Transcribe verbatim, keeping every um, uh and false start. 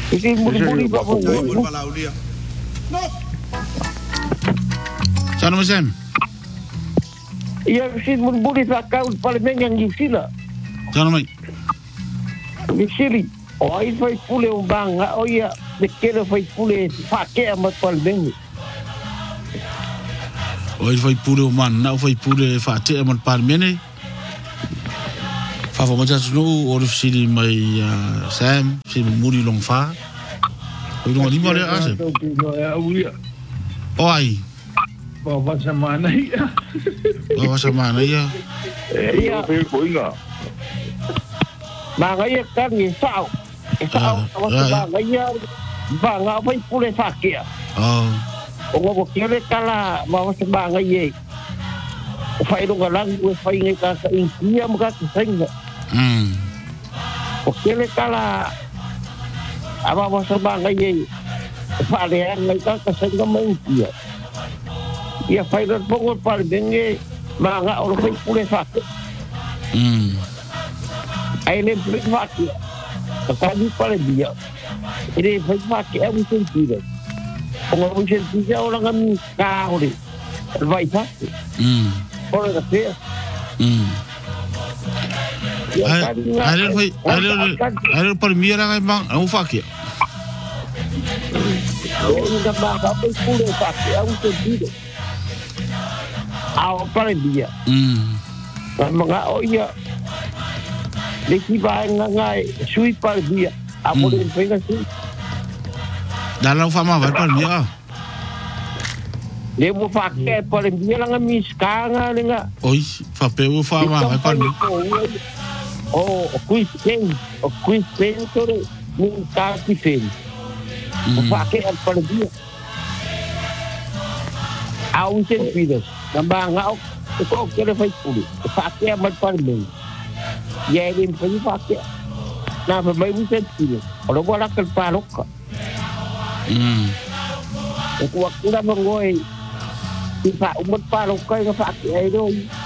Isi muri-muri pa po. No. Sana Sam. Ia isi muri-muri sa kau parlemen yang gisila. Sana mai. Gisili. O ai fai pule un banga, o ia de quero fai pule fa que amat parlemen. O ai fai pure o man, na fai pure fa te amat parlemen. Fa fa maja sunu o sili mai Sam, si muri long fa. O long lima le ase. O ai. Bawa sama mana ya? Bawa sama mana ya? Iya. Banga ia kan ni sao. Sao banga ia banga fai pule fa que. Oh. O ngo kele kala bawa banga ia. Fai do galang o fai ngai ka sa inkia mga kisenga. Hmm. O kele kala aba bawa banga ia. Fa le ngai ka ka senga mai inkia. Ia fai do pongo par denge manga o fai pule fa. Hmm. Ai le pule fa. Kali pale dia. Ini fai fa que é muito sentido. Como muito sentido orang kan ka ori. Vai fa. Hmm. Ora da fe. Hmm. Ai, ai fai, ai ai par mira ngai bang, au fa que. Ini da ba ba pule fa que é muito sentido. Ao pale dia. Hmm. Mga o ia. Leki ba ngai sui pale dia. Amo de venga sui. Dalam fama vai par mira. Le mo fa que pale dia lang mi skanga nga. Oi, fa pe o fama vai par mira. O qui pen, o qui pen tore mi ka ki pen. O fa que pale dia. Au sen pidas. Namba ngau ko kere fai puli. Fa que mat pale dia. Ya ini pergi pakai. Nah, bermain bisa sini. Kalau bolak ke parok. Hmm. Aku waktu dah mengoi. Tidak umat parok kau yang pakai itu.